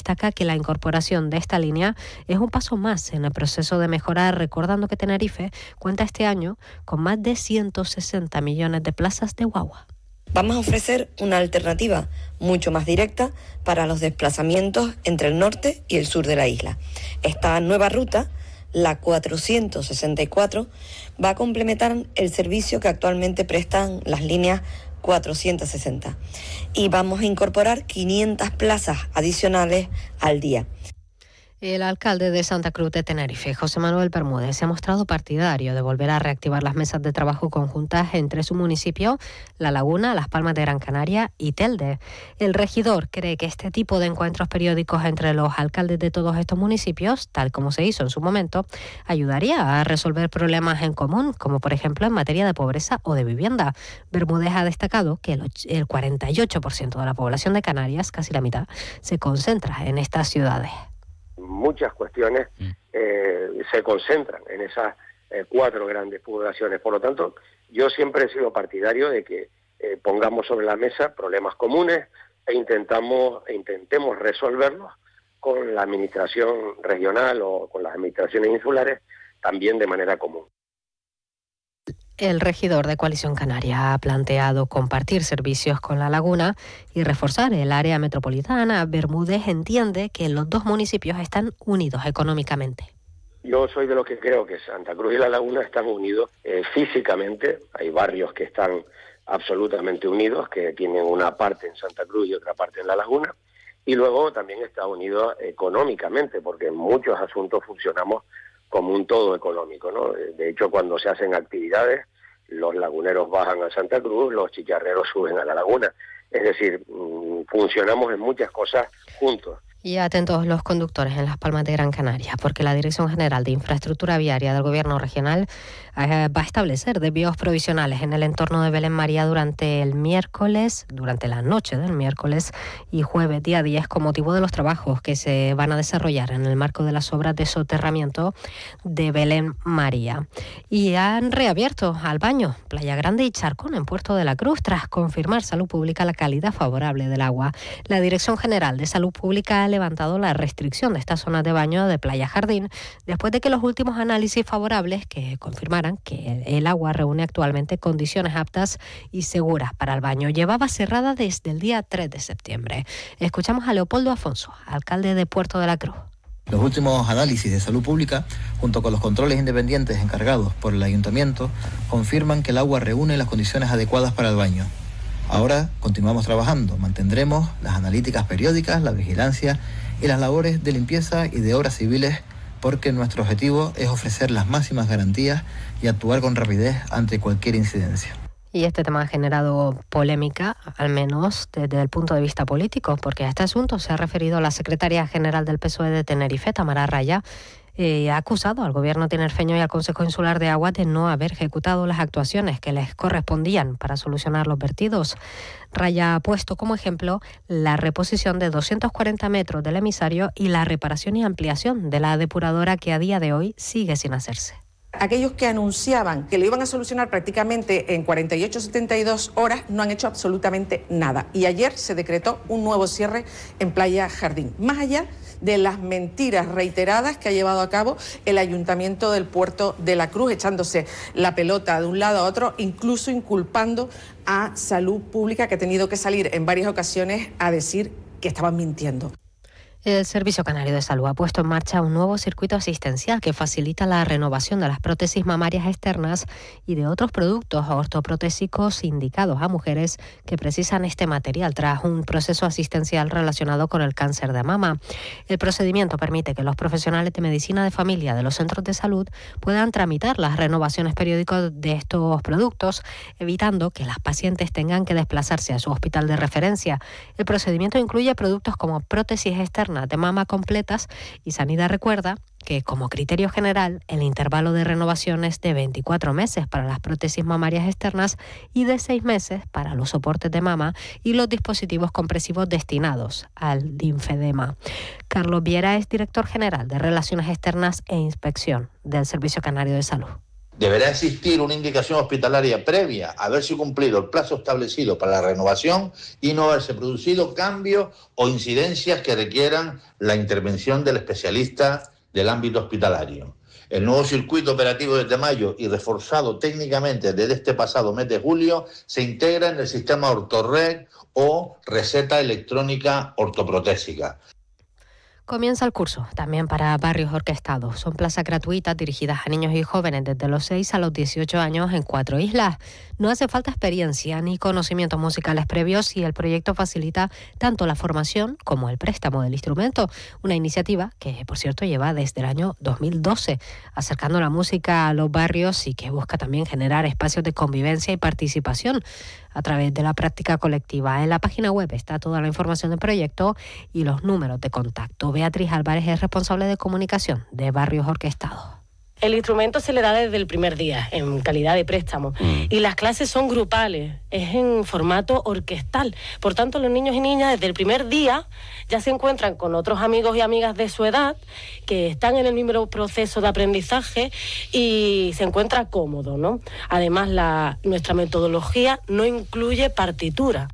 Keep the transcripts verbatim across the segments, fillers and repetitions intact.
destaca que la incorporación de esta línea es un paso más en el proceso de mejorar, recordando que Tenerife cuenta este año con más de ciento sesenta millones de plazas de guagua. Vamos a ofrecer una alternativa mucho más directa para los desplazamientos entre el norte y el sur de la isla. Esta nueva ruta, la cuatrocientos sesenta y cuatro, va a complementar el servicio que actualmente prestan las líneas cuatrocientos sesenta y vamos a incorporar quinientas plazas adicionales al día. El alcalde de Santa Cruz de Tenerife, José Manuel Bermúdez, se ha mostrado partidario de volver a reactivar las mesas de trabajo conjuntas entre su municipio, La Laguna, Las Palmas de Gran Canaria y Telde. El regidor cree que este tipo de encuentros periódicos entre los alcaldes de todos estos municipios, tal como se hizo en su momento, ayudaría a resolver problemas en común, como por ejemplo en materia de pobreza o de vivienda. Bermúdez ha destacado que el cuarenta y ocho por ciento de la población de Canarias, casi la mitad, se concentra en estas ciudades. Muchas cuestiones eh, se concentran en esas eh, cuatro grandes poblaciones. Por lo tanto, yo siempre he sido partidario de que eh, pongamos sobre la mesa problemas comunes e intentamos e intentemos resolverlos con la administración regional o con las administraciones insulares también de manera común. El regidor de Coalición Canaria ha planteado compartir servicios con La Laguna y reforzar el área metropolitana. Bermúdez entiende que los dos municipios están unidos económicamente. Yo soy de los que creo que Santa Cruz y La Laguna están unidos eh, físicamente. Hay barrios que están absolutamente unidos, que tienen una parte en Santa Cruz y otra parte en La Laguna. Y luego también está unido económicamente, porque en muchos asuntos funcionamos como un todo económico, ¿no? De hecho, cuando se hacen actividades, los laguneros bajan a Santa Cruz, los chicharreros suben a La Laguna. Es decir, funcionamos en muchas cosas juntos. Y atentos los conductores en Las Palmas de Gran Canaria, porque la Dirección General de Infraestructura Viaria del Gobierno Regional eh, va a establecer desvíos provisionales en el entorno de Belén María durante el miércoles, durante la noche del miércoles y jueves día diez, con motivo de los trabajos que se van a desarrollar en el marco de las obras de soterramiento de Belén María. Y han reabierto al baño Playa Grande y Charcón en Puerto de la Cruz tras confirmar Salud Pública la calidad favorable del agua. La Dirección General de Salud Pública levantado la restricción de estas zonas de baño de Playa Jardín después de que los últimos análisis favorables que confirmaran que el agua reúne actualmente condiciones aptas y seguras para el baño. Llevaba cerrada desde el día tres de septiembre. Escuchamos a Leopoldo Afonso, alcalde de Puerto de la Cruz. Los últimos análisis de salud pública, junto con los controles independientes encargados por el ayuntamiento, confirman que el agua reúne las condiciones adecuadas para el baño. Ahora continuamos trabajando, mantendremos las analíticas periódicas, la vigilancia y las labores de limpieza y de obras civiles, porque nuestro objetivo es ofrecer las máximas garantías y actuar con rapidez ante cualquier incidencia. Y este tema ha generado polémica, al menos desde el punto de vista político, porque a este asunto se ha referido la secretaria general del P S O E de Tenerife, Tamara Raya, Eh, ha acusado al Gobierno tinerfeño y al Consejo Insular de Agua de no haber ejecutado las actuaciones que les correspondían para solucionar los vertidos. Raya ha puesto como ejemplo la reposición de doscientos cuarenta metros del emisario y la reparación y ampliación de la depuradora que a día de hoy sigue sin hacerse. Aquellos que anunciaban que lo iban a solucionar prácticamente en cuarenta y ocho a setenta y dos horas no han hecho absolutamente nada. Y ayer se decretó un nuevo cierre en Playa Jardín. Más allá de las mentiras reiteradas que ha llevado a cabo el Ayuntamiento del Puerto de la Cruz, echándose la pelota de un lado a otro, incluso inculpando a Salud Pública, que ha tenido que salir en varias ocasiones a decir que estaban mintiendo. El Servicio Canario de Salud ha puesto en marcha un nuevo circuito asistencial que facilita la renovación de las prótesis mamarias externas y de otros productos ortoprotésicos indicados a mujeres que precisan este material tras un proceso asistencial relacionado con el cáncer de mama. El procedimiento permite que los profesionales de medicina de familia de los centros de salud puedan tramitar las renovaciones periódicas de estos productos, evitando que las pacientes tengan que desplazarse a su hospital de referencia. El procedimiento incluye productos como prótesis externas de mama completas y Sanidad recuerda que, como criterio general, el intervalo de renovación es de veinticuatro meses para las prótesis mamarias externas y de seis meses para los soportes de mama y los dispositivos compresivos destinados al linfedema. Carlos Viera es director general de Relaciones Externas e Inspección del Servicio Canario de Salud. Deberá existir una indicación hospitalaria previa, haberse cumplido el plazo establecido para la renovación y no haberse producido cambios o incidencias que requieran la intervención del especialista del ámbito hospitalario. El nuevo circuito operativo desde mayo y reforzado técnicamente desde este pasado mes de julio se integra en el sistema Ortorec o receta electrónica ortoprotésica. Comienza el curso, también para barrios orquestados. Son plazas gratuitas dirigidas a niños y jóvenes desde los seis a los dieciocho años en cuatro islas. No hace falta experiencia ni conocimientos musicales previos y el proyecto facilita tanto la formación como el préstamo del instrumento. Una iniciativa que, por cierto, lleva desde el año dos mil doce, acercando la música a los barrios y que busca también generar espacios de convivencia y participación a través de la práctica colectiva. En la página web está toda la información del proyecto y los números de contacto. Beatriz Álvarez es responsable de comunicación de Barrios Orquestados. El instrumento se le da desde el primer día, en calidad de préstamo. Mm. Y las clases son grupales, es en formato orquestal. Por tanto, los niños y niñas desde el primer día ya se encuentran con otros amigos y amigas de su edad que están en el mismo proceso de aprendizaje y se encuentra cómodo, ¿no? Además, la, nuestra metodología no incluye partitura.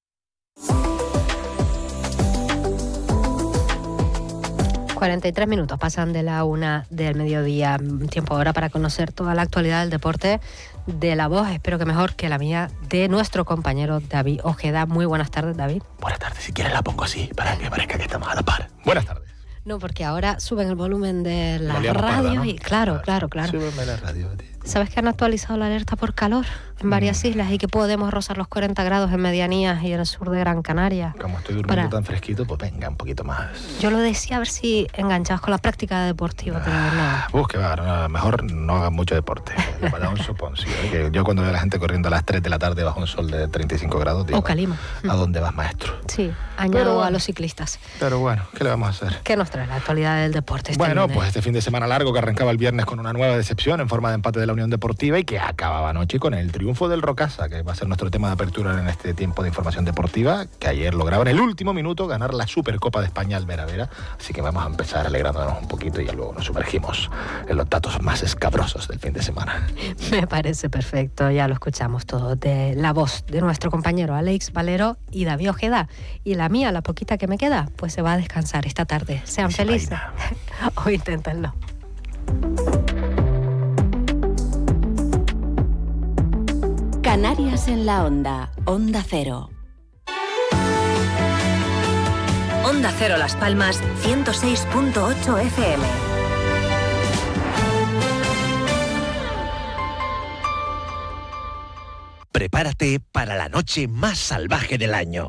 cuarenta y tres minutos pasan de la una del mediodía. Tiempo ahora para conocer toda la actualidad del deporte de la voz, espero que mejor que la mía, de nuestro compañero David Ojeda. Muy buenas tardes, David. Buenas tardes, si quieres la pongo así, para que parezca que estamos a la par. Buenas tardes. No, porque ahora suben el volumen de la radio, ¿no? Y claro, claro, claro. Súbeme la radio, tío. ¿Sabes que han actualizado la alerta por calor en varias mm. islas y que podemos rozar los cuarenta grados en medianías y en el sur de Gran Canaria? Como estoy durmiendo Para... tan fresquito, pues venga, un poquito más. Yo lo decía a ver si enganchados con la práctica deportiva, ah, pero no. Uf, que va, no, mejor no hagan mucho deporte. Le va a dar un sopón, sí, ¿eh? Que yo cuando veo a la gente corriendo a las tres de la tarde bajo un sol de treinta y cinco grados, digo, o calima. ¿A dónde vas, maestro? Sí, añado pero, a los ciclistas. Pero bueno, ¿qué le vamos a hacer? ¿Qué nos trae la actualidad del deporte? Este bueno, lunes? Pues este fin de semana largo que arrancaba el viernes con una nueva decepción en forma de empate de la Unión Deportiva y que acababa anoche con el triunfo del Rocasa, que va a ser nuestro tema de apertura en este tiempo de información deportiva, que ayer lograba en el último minuto ganar la Supercopa de España al Vera Vera. Así que vamos a empezar alegrándonos un poquito y ya luego nos sumergimos en los datos más escabrosos del fin de semana. Me parece perfecto, ya lo escuchamos todo, de la voz de nuestro compañero Alex Valero y David Ojeda. Y la mía, la poquita que me queda, pues se va a descansar esta tarde. Sean Esa felices. O inténtenlo. Canarias en la Onda, Onda Cero. Onda Cero Las Palmas, ciento seis punto ocho F M. Prepárate para la noche más salvaje del año.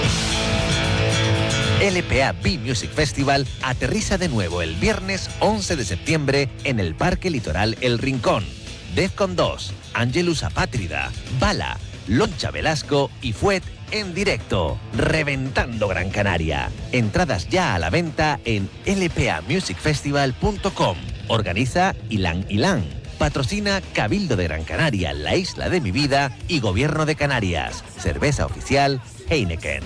L P A Be Music Festival aterriza de nuevo el viernes once de septiembre en el Parque Litoral El Rincón. Defcon dos, Angelus Apátrida, Bala, Loncha Velasco y Fuet en directo, reventando Gran Canaria. Entradas ya a la venta en l p a music festival punto com. Organiza Ilan Ilan. Patrocina Cabildo de Gran Canaria, La Isla de mi Vida y Gobierno de Canarias. Cerveza oficial Heineken.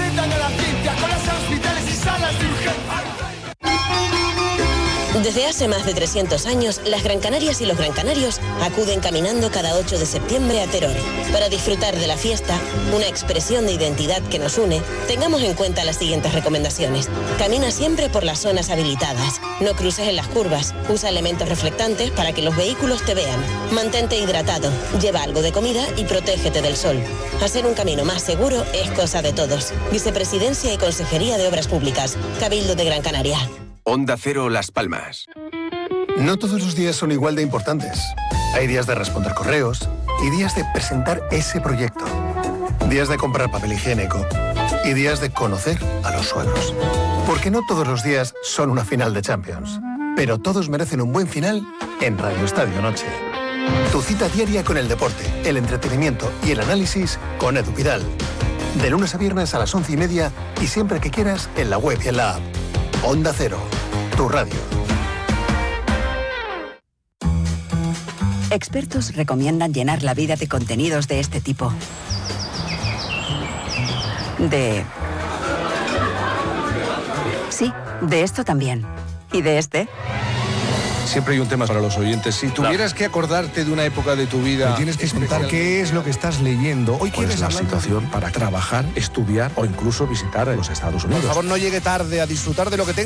Desde hace más de trescientos años, las Gran Canarias y los Gran Canarios acuden caminando cada ocho de septiembre a Teror. Para disfrutar de la fiesta, una expresión de identidad que nos une, tengamos en cuenta las siguientes recomendaciones. Camina siempre por las zonas habilitadas. No cruces en las curvas. Usa elementos reflectantes para que los vehículos te vean. Mantente hidratado. Lleva algo de comida y protégete del sol. Hacer un camino más seguro es cosa de todos. Vicepresidencia y Consejería de Obras Públicas. Cabildo de Gran Canaria. Onda Cero Las Palmas. No todos los días son igual de importantes. Hay días de responder correos y días de presentar ese proyecto. Días de comprar papel higiénico y días de conocer a los suegros. Porque no todos los días son una final de Champions. Pero todos merecen un buen final en Radio Estadio Noche. Tu cita diaria con el deporte, el entretenimiento y el análisis con Edu Vidal. De lunes a viernes a las once y media y siempre que quieras en la web y en la app. Onda Cero, tu radio. Expertos recomiendan llenar la vida de contenidos de este tipo. De... Sí, de esto también. ¿Y de este? Siempre hay un tema para los oyentes. Si tuvieras que acordarte de una época de tu vida... Me tienes que contar qué es lo que estás leyendo. Hoy quieres la hablar situación para trabajar, estudiar o incluso visitar los Estados Unidos. Por favor, no llegue tarde a disfrutar de lo que tenga.